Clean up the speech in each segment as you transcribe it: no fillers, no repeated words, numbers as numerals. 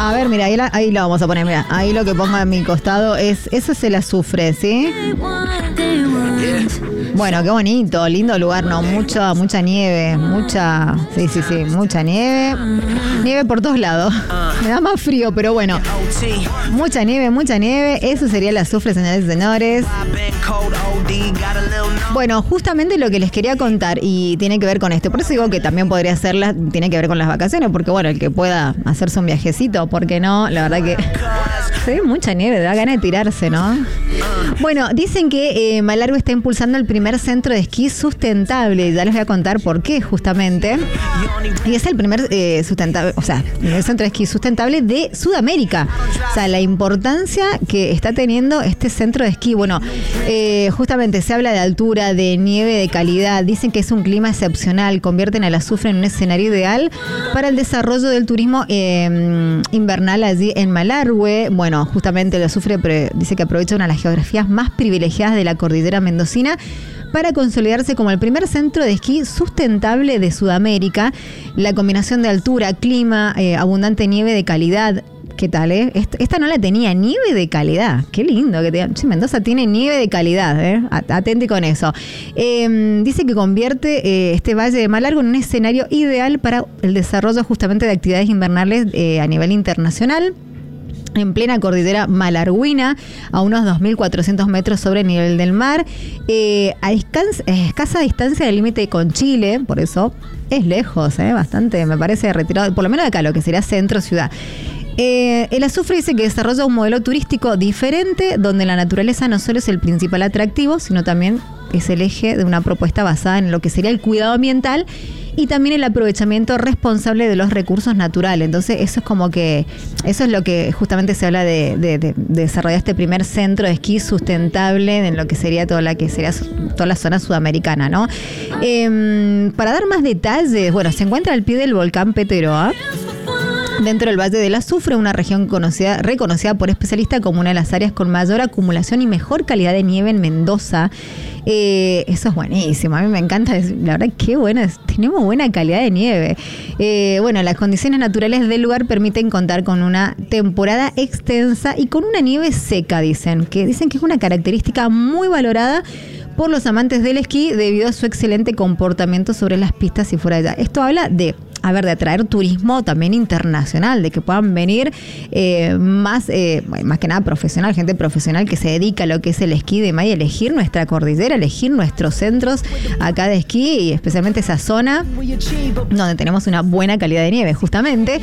A ver, mira, ahí la vamos a poner, mira. Ahí lo que pongo a mi costado eso es el azufre, ¿sí? Bueno, qué bonito, lindo lugar, ¿no? Mucha nieve, sí, mucha nieve. Nieve por todos lados. Me da más frío, pero bueno. Mucha nieve. Eso sería el azufre, señores y señores. Bueno, justamente lo que les quería contar, y tiene que ver con esto. Por eso digo que también podría hacerla, tiene que ver con las vacaciones, porque bueno, el que pueda hacerse un viajecito, ¿por qué no? La verdad que se ve mucha nieve, da ganas de tirarse, ¿no? Bueno, dicen que Malargüe está impulsando el primer centro de esquí sustentable. Ya les voy a contar por qué, justamente. Y es el primer el centro de esquí sustentable de Sudamérica. O sea, la importancia que está teniendo este centro de esquí. Bueno, justamente se habla de altura, de nieve, de calidad. Dicen que es un clima excepcional. Convierten el azufre en un escenario ideal para el desarrollo del turismo invernal allí en Malargüe. Bueno, justamente el azufre dice que aprovecha una de las geografías más privilegiadas de la cordillera mendocina para consolidarse como el primer centro de esquí sustentable de Sudamérica. La combinación de altura, clima, abundante nieve de calidad. ¿Qué tal, Esta no la tenía, nieve de calidad. Qué lindo que te... Mendoza tiene nieve de calidad, Atente con eso. Dice que convierte este Valle de Malargüe en un escenario ideal para el desarrollo justamente de actividades invernales a nivel internacional. En plena cordillera malargüina, a unos 2.400 metros sobre el nivel del mar, a escasa distancia del límite con Chile, por eso es lejos, bastante, me parece retirado, por lo menos de acá, lo que sería centro ciudad. El azufre dice que desarrolla un modelo turístico diferente, donde la naturaleza no solo es el principal atractivo, sino también es el eje de una propuesta basada en lo que sería el cuidado ambiental y también el aprovechamiento responsable de los recursos naturales. Entonces eso es lo que justamente se habla de desarrollar este primer centro de esquí sustentable en lo que sería toda la zona sudamericana, ¿no? Para dar más detalles, bueno, se encuentra al pie del volcán Peteroa, dentro del Valle del Azufre, una región reconocida por especialistas como una de las áreas con mayor acumulación y mejor calidad de nieve en Mendoza. Eso es buenísimo, a mí me encanta, la verdad qué bueno, tenemos buena calidad de nieve. Bueno, las condiciones naturales del lugar permiten contar con una temporada extensa y con una nieve seca, dicen que es una característica muy valorada por los amantes del esquí debido a su excelente comportamiento sobre las pistas y fuera de allá. Esto habla de atraer turismo también internacional, de que puedan venir más que nada profesional, gente profesional que se dedica a lo que es el esquí de y elegir nuestra cordillera, elegir nuestros centros acá de esquí y especialmente esa zona donde tenemos una buena calidad de nieve, justamente.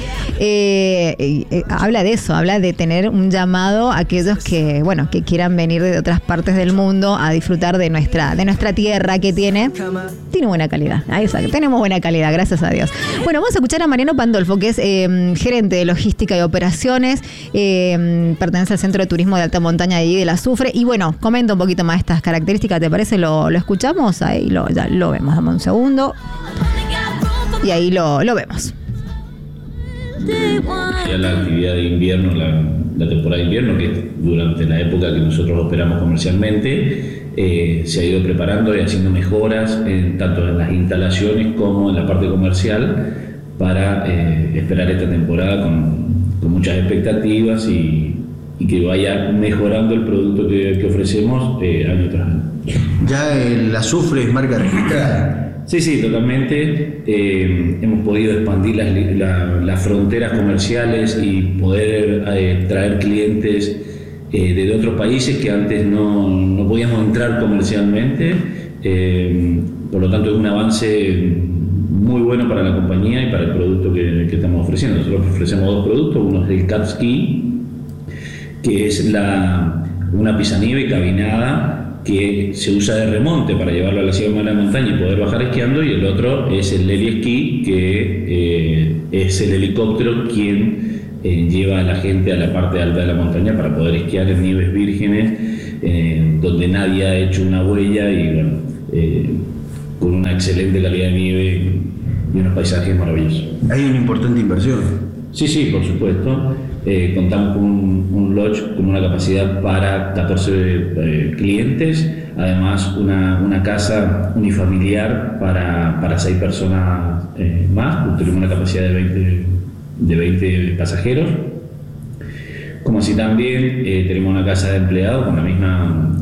Habla de eso, habla de tener un llamado a aquellos que quieran venir de otras partes del mundo a disfrutar de nuestra tierra que tiene buena calidad. Ahí está, tenemos buena calidad, gracias a Dios. Bueno, vamos a escuchar a Mariano Pandolfo, que es gerente de logística y operaciones, pertenece al Centro de Turismo de Alta Montaña de del Azufre, y bueno, comenta un poquito más estas características, ¿te parece? ¿Lo escuchamos? Ahí ya lo vemos, dame un segundo. Y ahí lo vemos. Ya la actividad de invierno, la temporada de invierno, que es durante la época que nosotros operamos comercialmente, se ha ido preparando y haciendo mejoras tanto en las instalaciones como en la parte comercial para esperar esta temporada con muchas expectativas y que vaya mejorando el producto que ofrecemos año tras año. ¿Ya el azufre es marca registrada? Sí, totalmente. Hemos podido expandir las fronteras comerciales y poder traer clientes de otros países que antes no podíamos entrar comercialmente. Por lo tanto, es un avance muy bueno para la compañía y para el producto que estamos ofreciendo. Nosotros ofrecemos dos productos. Uno es el Cat Ski, que es una pisanieve cabinada que se usa de remonte para llevarlo a la cima de la montaña y poder bajar esquiando, y el otro es el heli esquí, que es el helicóptero quien lleva a la gente a la parte alta de la montaña para poder esquiar en nieves vírgenes, donde nadie ha hecho una huella y bueno, con una excelente calidad de nieve y unos paisajes maravillosos. Hay una importante inversión. Sí, por supuesto. Contamos con un lodge con una capacidad para 14 clientes, además una casa unifamiliar para 6 personas más, tenemos una capacidad de 20 pasajeros, Como así también tenemos una casa de empleados con la misma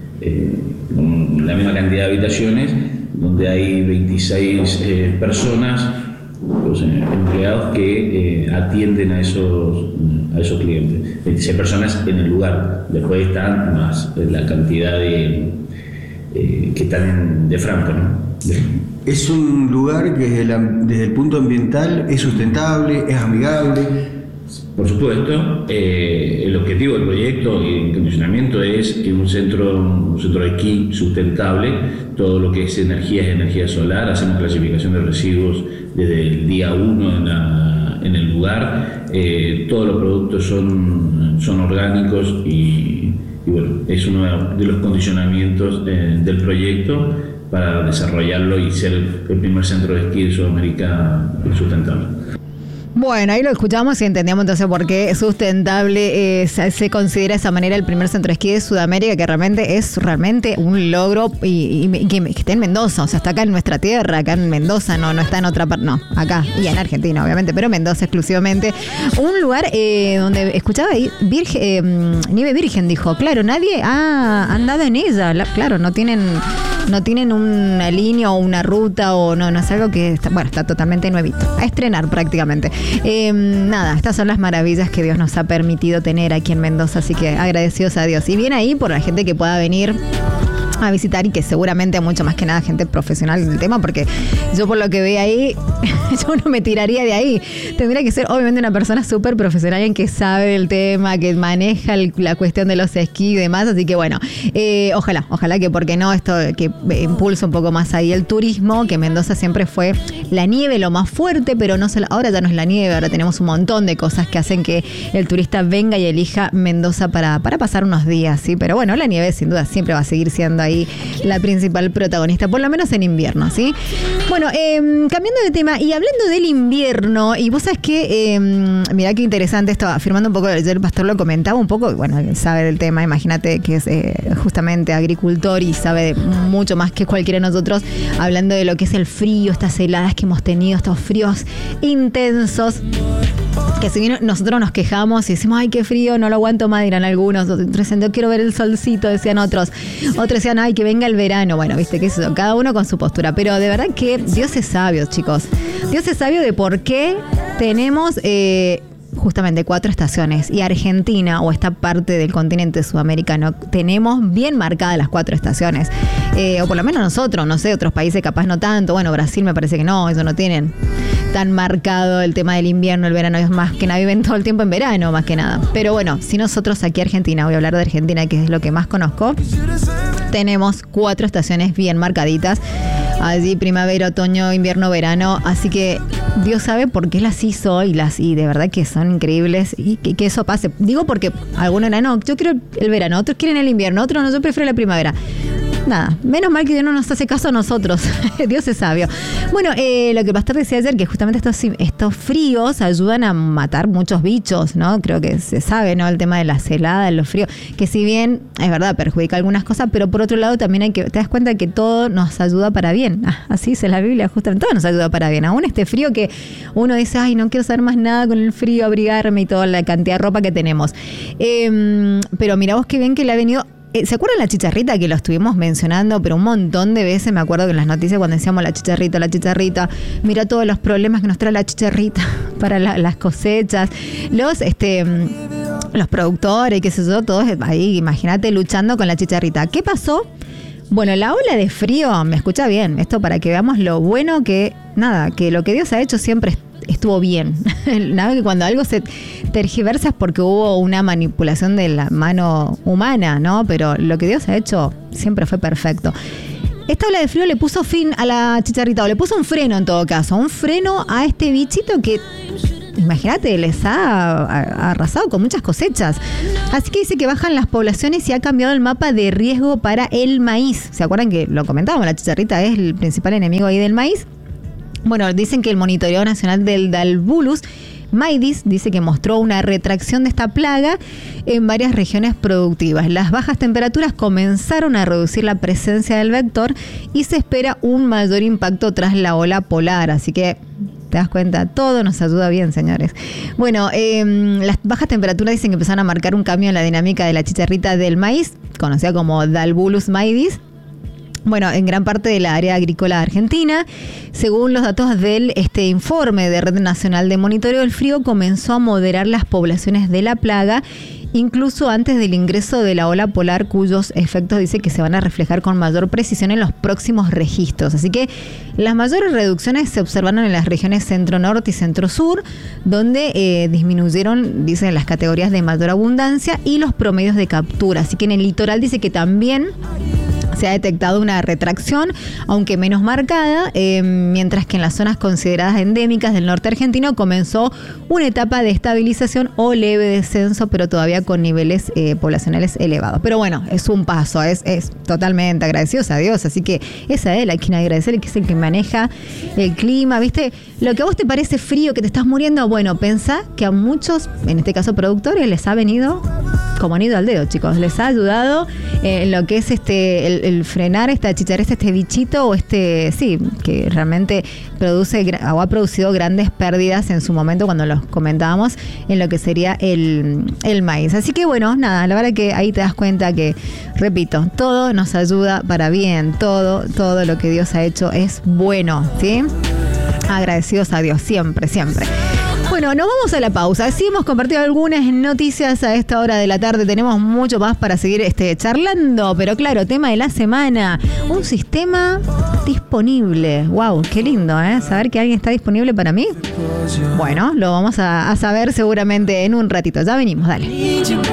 cantidad de habitaciones, donde hay 26 personas, los empleados que atienden a esos clientes. 26 personas en el lugar. Después están más la cantidad de que están de franco, ¿no? Es un lugar que desde el punto ambiental es sustentable, es amigable. Por supuesto, el objetivo del proyecto y el condicionamiento es que un centro de esquí sustentable. Todo lo que es energía solar. Hacemos clasificación de residuos desde el día 1 en el lugar. Todos los productos son orgánicos y bueno, es uno de los condicionamientos del proyecto para desarrollarlo y ser el primer centro de esquí de Sudamérica sustentable. Bueno, ahí lo escuchamos y entendíamos entonces por qué sustentable se considera de esa manera el primer centro de esquí de Sudamérica, que realmente es un logro y que esté en Mendoza, o sea, está acá en nuestra tierra, acá en Mendoza, no está en otra parte, no, acá y en Argentina obviamente, pero Mendoza exclusivamente. Un lugar donde escuchaba ahí, nieve virgen, dijo, claro, nadie ha andado en ella, claro, no tienen una línea o una ruta o no es algo que está totalmente nuevito, a estrenar prácticamente. Estas son las maravillas que Dios nos ha permitido tener aquí en Mendoza, así que agradecidos a Dios. Y bien ahí por la gente que pueda venir a visitar y que seguramente mucho más que nada gente profesional del tema, porque yo por lo que veo ahí, yo no me tiraría de ahí. Tendría que ser obviamente una persona súper profesional, alguien que sabe del tema, que maneja la cuestión de los esquí y demás, así que bueno, ojalá que, porque no, esto que impulsa un poco más ahí el turismo, que Mendoza siempre fue la nieve lo más fuerte, pero ahora ya no es la nieve, ahora tenemos un montón de cosas que hacen que el turista venga y elija Mendoza para pasar unos días, ¿sí? Pero bueno, la nieve sin duda siempre va a seguir siendo ahí la principal protagonista, por lo menos en invierno, ¿sí? Bueno, cambiando de tema y hablando del invierno, y vos sabés que, mirá qué interesante esto, afirmando un poco, el pastor lo comentaba un poco, bueno, él sabe del tema, imagínate que es justamente agricultor y sabe mucho más que cualquiera de nosotros, hablando de lo que es el frío, estas heladas que hemos tenido, estos fríos intensos, que si bien nosotros nos quejamos y decimos, ay, qué frío, no lo aguanto más, dirán algunos, otros decían, yo quiero ver el solcito, decían otros decían, ay, que venga el verano, bueno, viste que eso, cada uno con su postura, pero de verdad que Dios es sabio, chicos, Dios es sabio de por qué tenemos justamente 4 estaciones, y Argentina o esta parte del continente sudamericano tenemos bien marcadas las 4 estaciones, o por lo menos nosotros, no sé, otros países capaz no tanto, bueno, Brasil me parece que no, eso no tienen tan marcado el tema del invierno, el verano, es más que nada, viven todo el tiempo en verano, más que nada. Pero bueno, si nosotros aquí Argentina, voy a hablar de Argentina, que es lo que más conozco, tenemos 4 estaciones bien marcaditas, allí primavera, otoño, invierno, verano, así que Dios sabe por qué las hizo y de verdad que son increíbles y que eso pase. Digo porque algunos dirán, no, yo quiero el verano, otros quieren el invierno, otros no, yo prefiero la primavera. Nada, menos mal que Dios no nos hace caso a nosotros. Dios es sabio. Bueno, lo que el pastor decía ayer, que justamente estos fríos ayudan a matar muchos bichos, ¿no? Creo que se sabe, ¿no? El tema de las heladas, los fríos, que si bien, es verdad, perjudica algunas cosas, pero por otro lado también te das cuenta que todo nos ayuda para bien. Así dice la Biblia, justamente, todo nos ayuda para bien. Aún este frío que uno dice, ay, no quiero saber más nada con el frío, abrigarme y toda la cantidad de ropa que tenemos. Pero mira vos qué bien que le ha venido. ¿Se acuerdan la chicharrita que lo estuvimos mencionando? Pero un montón de veces me acuerdo que en las noticias cuando decíamos la chicharrita, mira todos los problemas que nos trae la chicharrita para las cosechas, los productores, qué sé yo, todos ahí, imagínate, luchando con la chicharrita. ¿Qué pasó? Bueno, la ola de frío, me escucha bien, esto para que veamos lo bueno que lo que Dios ha hecho siempre estuvo bien. Nada, que cuando algo se tergiversa es porque hubo una manipulación de la mano humana, ¿no? Pero lo que Dios ha hecho siempre fue perfecto. Esta ola de frío le puso fin a la chicharrita, o le puso un freno en todo caso, un freno a este bichito que, imagínate, les ha arrasado con muchas cosechas. Así que dice que bajan las poblaciones y ha cambiado el mapa de riesgo para el maíz. ¿Se acuerdan que lo comentábamos? La chicharrita es el principal enemigo ahí del maíz. Bueno, dicen que el Monitoreo Nacional del Dalbulus Maidis dice que mostró una retracción de esta plaga en varias regiones productivas. Las bajas temperaturas comenzaron a reducir la presencia del vector y se espera un mayor impacto tras la ola polar. Así que ¿Te das cuenta? Todo nos ayuda bien, señores. Bueno, las bajas temperaturas dicen que empezaron a marcar un cambio en la dinámica de la chicharrita del maíz, conocida como Dalbulus maidis. Bueno, en gran parte de la área agrícola argentina, según los datos del informe de Red Nacional de Monitoreo del Frío, comenzó a moderar las poblaciones de la plaga, incluso antes del ingreso de la ola polar, cuyos efectos dice que se van a reflejar con mayor precisión en los próximos registros. Así que las mayores reducciones se observaron en las regiones centro-norte y centro-sur, donde disminuyeron, dicen, las categorías de mayor abundancia y los promedios de captura. Así que en el litoral dice que también se ha detectado una retracción, aunque menos marcada, mientras que en las zonas consideradas endémicas del norte argentino comenzó una etapa de estabilización o leve descenso, pero todavía con niveles poblacionales elevados. Pero bueno, es un paso, es totalmente agradecidos a Dios, así que es a Él a quien agradecerle, que es el que maneja el clima, ¿viste? Lo que a vos te parece frío, que te estás muriendo, bueno, pensá que a muchos, en este caso productores, les ha venido como anillo al dedo, chicos. Les ha ayudado en lo que es el frenar esta chicharesta, este bichito o que realmente produce o ha producido grandes pérdidas en su momento cuando los comentábamos en lo que sería el maíz. Así que bueno, nada, la verdad que ahí te das cuenta que, repito, todo nos ayuda para bien, todo lo que Dios ha hecho es bueno, ¿sí? Agradecidos a Dios, siempre, siempre. Bueno, nos vamos a la pausa. Sí, hemos compartido algunas noticias a esta hora de la tarde. Tenemos mucho más para seguir charlando. Pero claro, tema de la semana. Un sistema disponible. Wow, qué lindo, ¿eh? Saber que alguien está disponible para mí. Bueno, lo vamos a saber seguramente en un ratito. Ya venimos, dale.